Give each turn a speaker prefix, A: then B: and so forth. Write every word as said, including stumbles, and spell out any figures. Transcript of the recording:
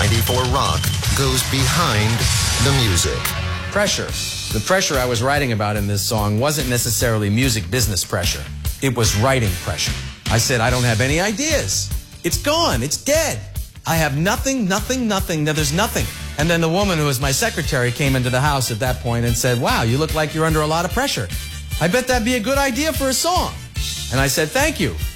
A: ninety-four Rock goes behind the music.
B: Pressure. The pressure I was writing about in this song wasn't necessarily music business pressure. It was writing pressure. I said, I don't have any ideas. It's gone. It's dead. I have nothing, nothing, nothing. There's nothing. And then the woman who was my secretary came into the house at that point and said, wow, you look like you're under a lot of pressure. I bet that'd be a good idea for a song. And I said, thank you.